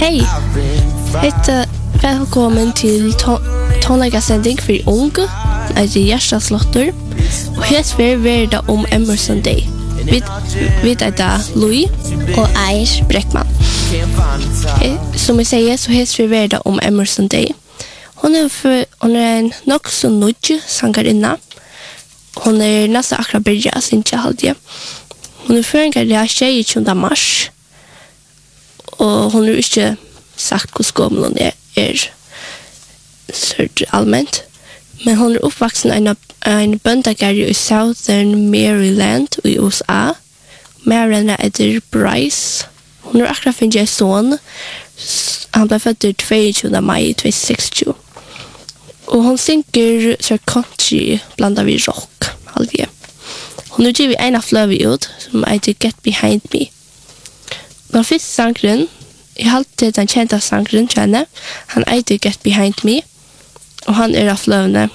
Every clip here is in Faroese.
Hej! Välkommen till tonläggarsending för unga. Jag heter Gjersta Slåttor. Och här ska vi vara om Emerson Day. Vi heter Louis och Eir Bräckman. Som vi säger så här ska vi vara om Emerson Day. Hon är en nog så nudge sangarinna. Hon är nästan akkurat börjat synka halvdje. Hon är förenkad 22 mars. Och hon har inte sagt hur skolan hon är allmänt. Men hon är uppvuxen i en böndagarde i Southern Maryland i USA. Maryland heter Bryce. Hon har akkurat finnet en son. Han blev född 22 maj 2060. Och hon synker så country blandar vi rock. Halvdje. Hon har givit en flöv ut som heter Get Behind Me. Den första sangren, jag har alltid den kända sangren känner. Han heter Get Behind Me. Och han är av flövne.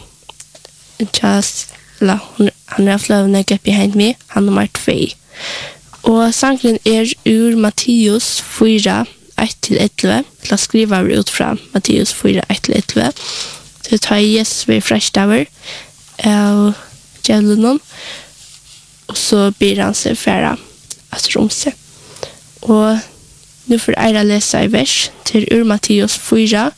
Han är av flövne Get Behind Me. Han nummer 2. Och sangren är ur Matteus 4, 1-11. Jag skriver ut från Matteus 4, 1-11. Så tar jag Jesus vid freshtower av djävulen. Och så ber han sig färra att romse. Och nu får jag läsa i vers till ur Matteus 4,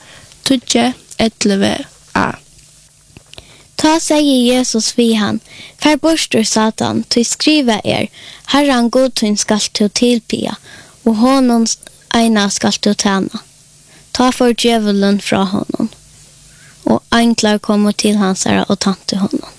11a. Ta säger Jesus vid han, fär borstur Satan, ty skriva Herran godtun skall du tillpia, och honom ena skall du tjäna. Ta för djävulen från honom, och enklar kommer till hans ära och tante honom.